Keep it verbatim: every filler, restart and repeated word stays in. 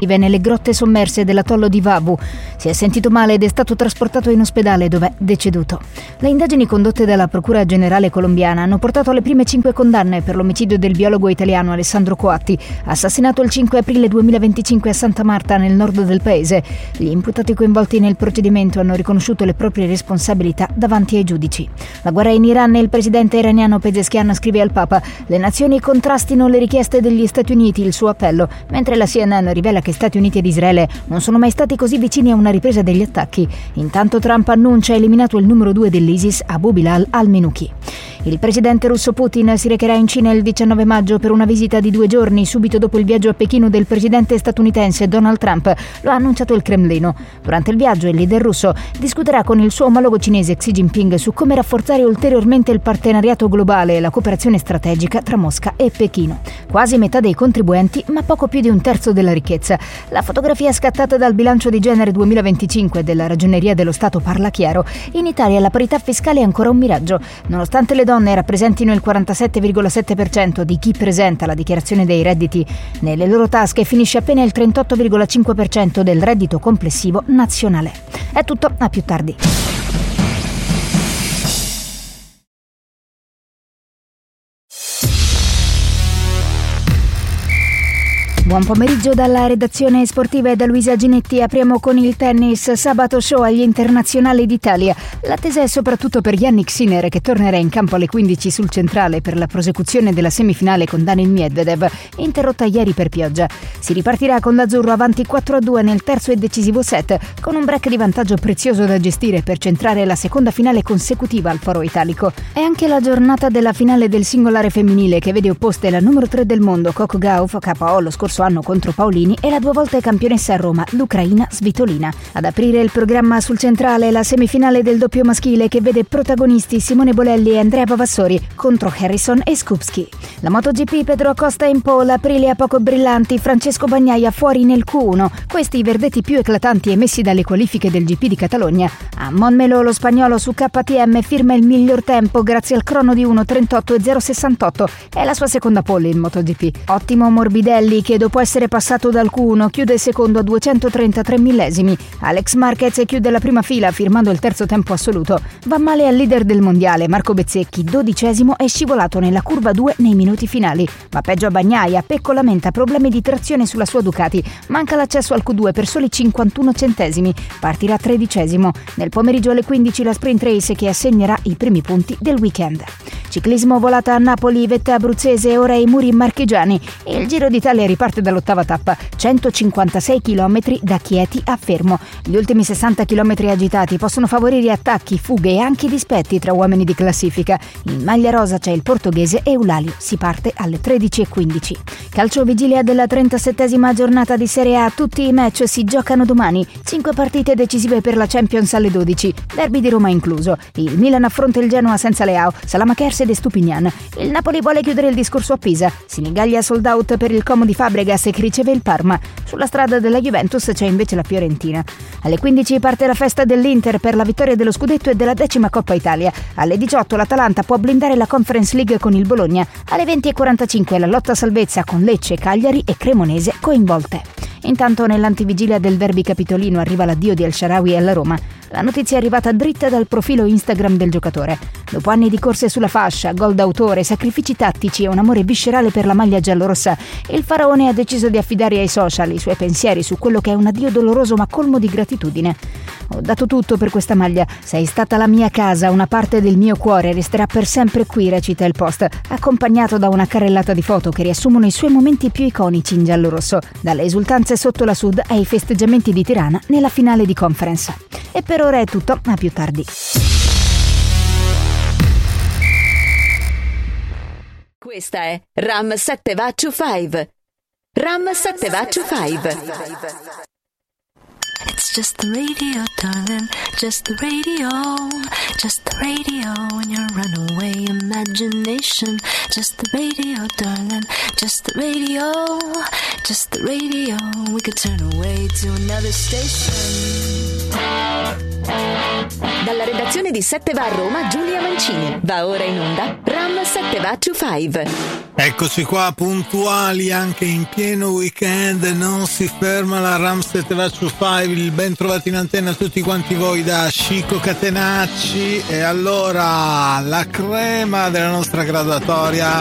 vive nelle grotte sommerse dell'atollo di Vabu. Si è sentito male ed è stato trasportato in ospedale, dove è deceduto. Le indagini condotte dalla Procura Generale colombiana hanno portato alle prime cinque condanne per l'omicidio del biologo italiano Alessandro Coatti, assassinato il cinque aprile duemilaventicinque a Santa Marta, nel nord del paese. Gli imputati coinvolti nel procedimento hanno riconosciuto le proprie responsabilità davanti ai giudici. La guerra in Iran e il presidente iraniano Pezeshkian scrive al Papa: le nazioni contrastino le richieste degli Stati Uniti, il suo appello, mentre la C N N rivela che Stati Uniti ed Israele non sono mai stati così vicini a una ripresa degli attacchi. Intanto Trump annuncia eliminato il numero due dell'ISIS, Abu Bilal al-Minuki. Il presidente russo Putin si recherà in Cina il diciannove maggio per una visita di due giorni, subito dopo il viaggio a Pechino del presidente statunitense Donald Trump. Lo ha annunciato il Cremlino. Durante il viaggio il leader russo discuterà con il suo omologo cinese Xi Jinping su come rafforzare ulteriormente il partenariato globale e la cooperazione strategica tra Mosca e Pechino. Quasi metà dei contribuenti, ma poco più di un terzo della ricchezza. La fotografia scattata dal bilancio di genere duemilaventicinque della Ragioneria dello Stato parla chiaro. In Italia la parità fiscale è ancora un miraggio. Nonostante le donne rappresentino il quarantasette virgola sette per cento di chi presenta la dichiarazione dei redditi, nelle loro tasche finisce appena il trentotto virgola cinque per cento del reddito complessivo nazionale. È tutto, a più tardi. Buon pomeriggio dalla redazione sportiva e da Luisa Ginetti. Apriamo con il tennis. Sabato show agli internazionali d'Italia. L'attesa è soprattutto per Jannik Sinner, che tornerà in campo alle quindici sul centrale per la prosecuzione della semifinale con Daniil Medvedev, interrotta ieri per pioggia. Si ripartirà con l'azzurro avanti quattro a due nel terzo e decisivo set, con un break di vantaggio prezioso da gestire per centrare la seconda finale consecutiva al foro italico. È anche la giornata della finale del singolare femminile, che vede opposte la numero tre del mondo Coco Gauff, K O lo scorso anno contro Paolini, e la due volte campionessa a Roma, l'ucraina Svitolina. Ad aprire il programma sul centrale la semifinale del doppio maschile, che vede protagonisti Simone Bolelli e Andrea Pavassori contro Harrison e Skupski. La MotoGP, Pedro Acosta in pole, Aprilia poco brillanti, Francesco Bagnaia fuori nel Q uno. Questi i verdetti più eclatanti emessi dalle qualifiche del G P di Catalogna. A Montmelò lo spagnolo su K T M firma il miglior tempo grazie al crono di uno trentotto e zero sessantotto. È la sua seconda pole in MotoGP. Ottimo Morbidelli, che dopo essere passato dal Q uno chiude il secondo a duecentotrentatré millesimi. Alex Marquez chiude la prima fila firmando il terzo tempo assoluto. Va male al leader del mondiale Marco Bezzecchi, dodicesimo, è scivolato nella curva due nei minuti finali. Ma peggio a Bagnaia, Pecco lamenta problemi di trazione sulla sua Ducati, manca l'accesso al Q due per soli cinquantuno centesimi, partirà tredicesimo. Nel pomeriggio alle quindici la sprint race che assegnerà i primi punti del weekend. Ciclismo, volata a Napoli, vetta abruzzese e ora ai muri marchigiani. Il Giro d'Italia riparte dall'ottava tappa, centocinquantasei chilometri da Chieti a Fermo. Gli ultimi sessanta chilometri agitati possono favorire attacchi, fughe e anche dispetti tra uomini di classifica. In maglia rosa c'è il portoghese Eulalio, si parte alle tredici e quindici. Calcio vigilia della trentasettesima giornata di Serie A, tutti i match si giocano domani. Cinque partite decisive per la Champions alle dodici, derby di Roma incluso. Il Milan affronta il Genoa senza Leao, Salamakers ed Estupignan. Il Napoli vuole chiudere il discorso a Pisa, Sinigaglia sold out per il Como di Fabregas che riceve il Parma. Sulla strada della Juventus c'è invece la Fiorentina. Alle quindici parte la festa dell'Inter per la vittoria dello scudetto e della decima Coppa Italia. Alle diciotto l'Atalanta può blindare la Conference League con il Bologna. Alle venti e quarantacinque la lotta salvezza con Lecce, Cagliari e Cremonese coinvolte. Intanto nell'antivigilia del derby capitolino arriva l'addio di El Shaarawy alla Roma. La notizia è arrivata dritta dal profilo Instagram del giocatore. Dopo anni di corse sulla fascia, gol d'autore, sacrifici tattici e un amore viscerale per la maglia giallorossa, il faraone ha deciso di affidare ai social i suoi pensieri su quello che è un addio doloroso ma colmo di gratitudine. Ho dato tutto per questa maglia, sei stata la mia casa, una parte del mio cuore, resterà per sempre qui, recita il post, accompagnato da una carrellata di foto che riassumono i suoi momenti più iconici in giallorosso, dalle esultanze sotto la Sud ai festeggiamenti di Tirana nella finale di Conference. E per ora è tutto, a più tardi. Questa è Ram sette Vaccio cinque. Ram sette Vaccio cinque. It's just the radio, darling, just the radio, just the radio in your runaway imagination. Just the radio, darling, just the radio, just the radio. We could turn away to another station. Dalla redazione di sette va a Roma, Giulia Mancini. Va ora in onda Ram sette va to five. Eccoci qua, puntuali anche in pieno weekend, non si ferma la Ram sette va to five. Il ben trovati in antenna a tutti quanti voi da Chico Catenacci. E allora la crema della nostra graduatoria